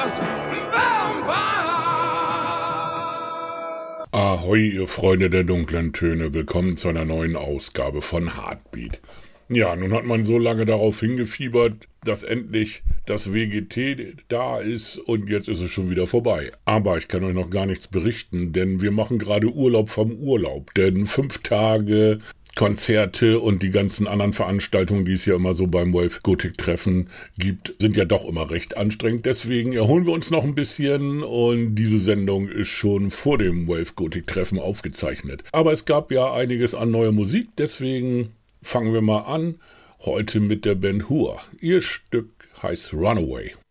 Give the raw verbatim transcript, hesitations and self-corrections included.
Ahoi, ihr Freunde der dunklen Töne, willkommen zu einer neuen Ausgabe von Heartbeat. Ja, nun hat man so lange darauf hingefiebert, dass endlich das W G T da ist und jetzt ist es schon wieder vorbei. Aber ich kann euch noch gar nichts berichten, denn wir machen gerade Urlaub vom Urlaub, denn fünf Tage Konzerte und die ganzen anderen Veranstaltungen, die es ja immer so beim Wave Gothic Treffen gibt, sind ja doch immer recht anstrengend. Deswegen erholen wir uns noch ein bisschen und diese Sendung ist schon vor dem Wave Gothic Treffen aufgezeichnet. Aber es gab ja einiges an neuer Musik, deswegen fangen wir mal an. Heute mit der Band Hua. Ihr Stück heißt Runaway.